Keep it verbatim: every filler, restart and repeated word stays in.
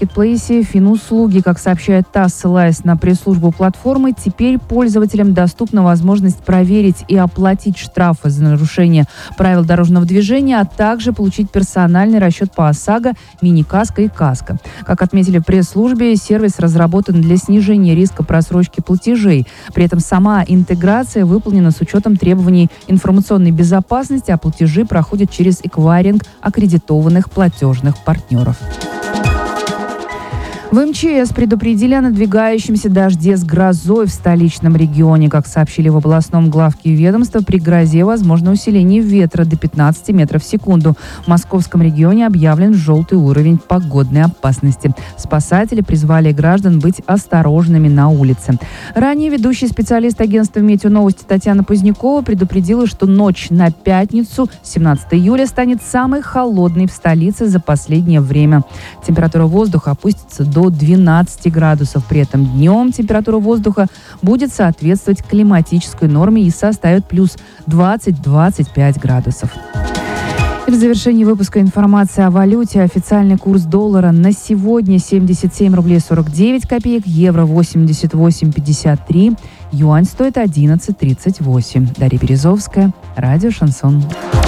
маркетплейсе Финуслуги. Как сообщает ТАСС, ссылаясь на пресс-службу платформы, теперь пользователям доступна возможность проверить и оплатить штрафы за нарушение правил дорожного движения, а также получить персональный расчет по ОСАГО, мини-каско и каско. Как отметили в пресс-службе, сервис разработан для снижения риска просрочки платежей. При этом сама интеграция выполнена с учетом требований информационной безопасности, а платежи проходят через эквайринг аккредитованных платежных партнеров. В МЧС предупредили о надвигающемся дожде с грозой в столичном регионе. Как сообщили в областном главке ведомства, при грозе возможно усиление ветра до пятнадцати метров в секунду. В московском регионе объявлен желтый уровень погодной опасности. Спасатели призвали граждан быть осторожными на улице. Ранее ведущий специалист агентства «Метеоновости» Татьяна Позднякова предупредила, что ночь на пятницу, семнадцатого июля, станет самой холодной в столице за последнее время. Температура воздуха опустится до двенадцати градусов. При этом днем температура воздуха будет соответствовать климатической норме и составит плюс двадцать - двадцать пять градусов. И в завершении выпуска информация о валюте. Официальный курс доллара на сегодня семьдесят семь рублей сорок девять копеек, евро восемьдесят восемь пятьдесят три, юань стоит одиннадцать тридцать восемь. Дарья Березовская, радио «Шансон».